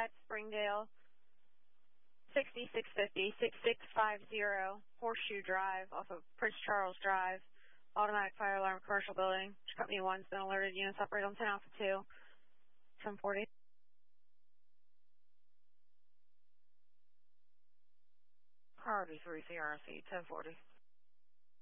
5 Springdale, 6650, 6650 Horseshoe Drive off of Prince Charles Drive. Automatic fire alarm, commercial building. Company 1's been alerted. Units operate on 10 Alpha 2. 1040. Priority 3 CRC, 1040.